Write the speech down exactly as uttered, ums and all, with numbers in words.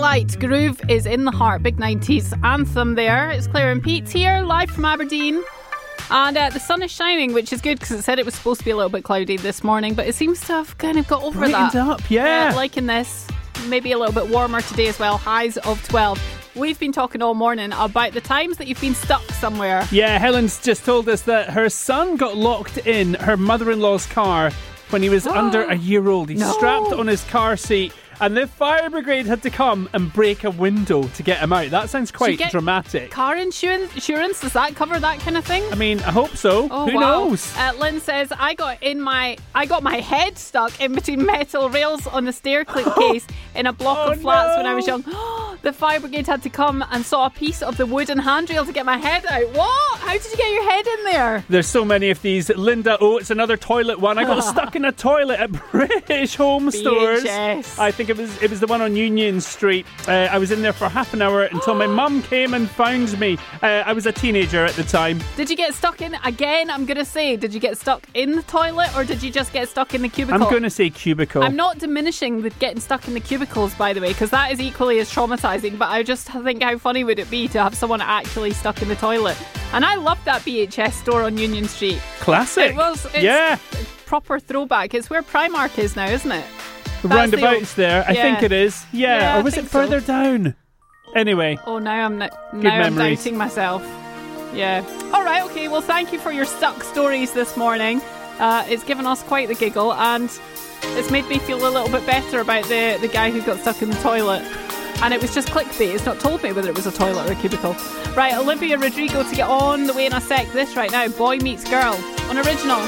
Light. Groove is in the heart. Big nineties anthem there. It's Claire and Pete here, live from Aberdeen. And uh, the sun is shining, which is good because it said it was supposed to be a little bit cloudy this morning, but it seems to have kind of got over Brightened that. up, yeah. Uh, liking this. Maybe a little bit warmer today as well. Highs of twelve. We've been talking all morning about the times that you've been stuck somewhere. Yeah, Helen's just told us that her son got locked in her mother-in-law's car when he was under a year old. He's No. strapped on his car seat, and the fire brigade had to come and break a window to get him out. That sounds quite get dramatic. Car insurance, insurance, does that cover that kind of thing? I mean, I hope so. Oh, Who wow. knows? Uh, Lynn says, I got in my I got my head stuck in between metal rails on the staircase in a block Oh, of flats no. when I was young. The fire brigade had to come and saw a piece of the wooden handrail to get my head out. What? How did you get your head in there? There's so many of these. Linda, oh, it's another toilet one. I got stuck in a toilet at British Home Stores. B H S. I think it was it was the one on Union Street. Uh, I was in there for half an hour until my mum came and found me. Uh, I was a teenager at the time. Did you get stuck in, again, I'm going to say, did you get stuck in the toilet or did you just get stuck in the cubicle? I'm going to say cubicle. I'm not diminishing the getting stuck in the cubicles, by the way, because that is equally as traumatising, but I just think how funny would it be to have someone actually stuck in the toilet. And I loved that B H S store on Union Street. Classic. It was. It's yeah. proper throwback. It's where Primark is now, isn't it? The That's roundabouts the there. I yeah. think it is. Yeah. Yeah, or I was it think so. further down? Anyway. Oh, now I'm now I'm memories. doubting myself. Yeah. All right. Okay. Well, thank you for your stuck stories this morning. Uh, it's given us quite the giggle, and it's made me feel a little bit better about the the guy who got stuck in the toilet. And it was just clickbait. It's not told me whether it was a toilet or a cubicle. Right, Olivia Rodrigo to get on the way in a sec. This right now, Boy Meets Girl on Original.